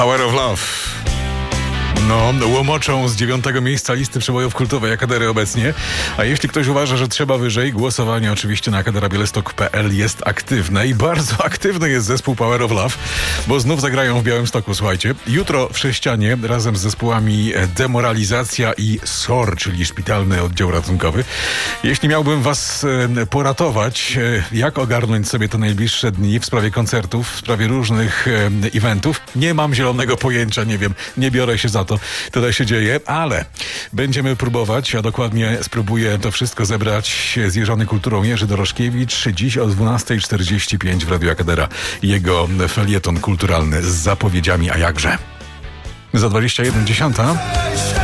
Power of Love. No, łomoczą z 9. miejsca listy przebojów kultowej Akadery obecnie. A jeśli ktoś uważa, że trzeba wyżej, głosowanie oczywiście na akaderabielestok.pl jest aktywne i bardzo aktywny jest zespół Power of Love, bo znów zagrają w Białymstoku, słuchajcie. Jutro w Sześcianie razem z zespołami Demoralizacja i SOR, czyli Szpitalny Oddział Ratunkowy. Jeśli miałbym was poratować, jak ogarnąć sobie te najbliższe dni w sprawie koncertów, w sprawie różnych eventów, nie mam zielonego pojęcia, nie wiem, nie biorę się za to. Tutaj się dzieje, ale będziemy próbować, a dokładnie spróbuję to wszystko zebrać z Jeżony Kulturą Jerzy Dorożkiewicz dziś o 12:45 w Radiu Akadera. Jego felieton kulturalny z zapowiedziami, a jakże. Za 21:10.